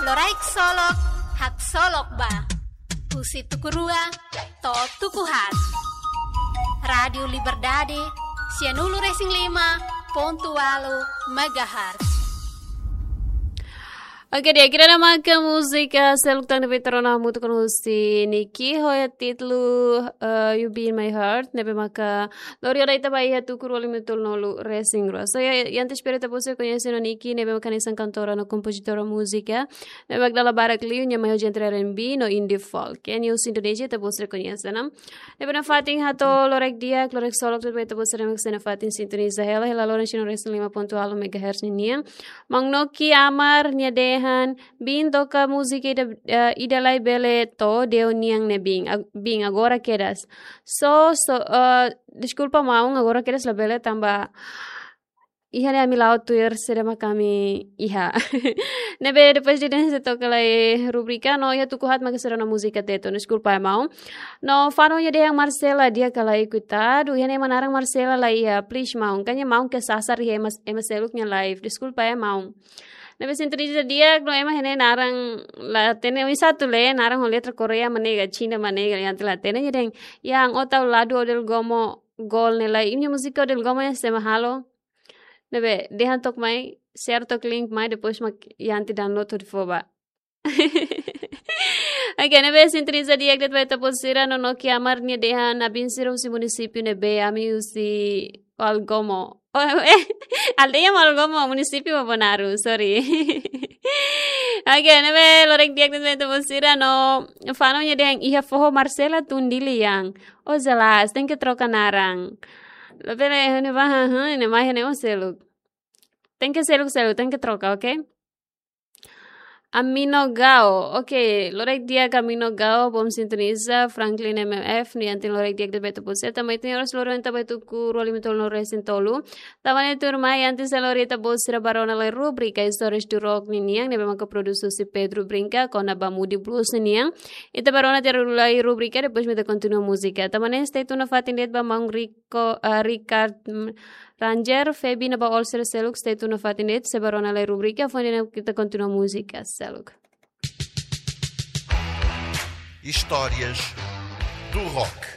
Loraik solok, hak solok ba. Pusi tukurua, to tukuhat. Radio Liberdade, Sianulu Racing 5.8 MHz. Oke dia kira nama ke musika seluktan de veterana mutu kan si Niki hoya titlu You Be in My Heart nebe maka lori ora ita bai hatu kuroli metul nolu racing ro so ya yante spirita pose conhecendo Niki nebe maka nisan cantora no compositora música nebe magdala barak liu nya mayo entre R&B no indie folk en news Indonesia ta pose conhecendo nebe na fating hato lorek dia lorek solok tu beta pose remak sena fating sintoniza hela loren chino racing 5.8 MHz nian mangnoki amar nya de bin toca música ida lai bele to deu niang ne bing agora quedas desculpa maung agora quedas la bele tamba iha ne amilau tuir serema kami iha nebe depois de se toca la rubrica no iha tukuhat magasera na música teto desculpa maung no fano ya de Marcela dia kala ikutado iha ne manarang Marcela la iha please maung kanya maung ke sasar iha emas nya live desculpa maung Nebe sintoniza dia no ema hene narang la tene wisatu le narang ho letra Korea manega China manega yang la tene nyedeng yang otau lado del gomo gol ne la imnya musika del gomo se mahalo nebe dehan tok mai share tok link mai depois mak yanti download to foba Oke, nebe sintoniza dia que vai taposira no que amar ni dehan abin siro si municipio nebe ami usi Algomo Aldea Malgomo municipio Bonaru, sorry. Oke, nebe lorek diak dan posira no fano nya deng iha foho Marcela tundili yang. Oh jelas, tem que trocar narang. Lebele ne ba ne mai ne seluk. Tem que trocar, okay? Amino Gao, okay, lorek dia Camino Gao, bom sintoniza, Franklin MMF, ni antin lorek dia de beto pose, tamai tin oras loro enta beto ku roli mitol no resin tolu, tamane turmai antin sa lorita bosira barona la rubrica stories to rock ni niang, nebe maka produsu si Pedro Brinca, kona bamudi blues ni niang, ita barona terulai rubrica, depois meta continua música, tamane stay tuna fatin lihat ba mang Ricard Ranger, Febi na ba all seluk, stay tuna fatin lihat, se barona la rubrica, fonina kita continua música. Seluk. Histórias do rock.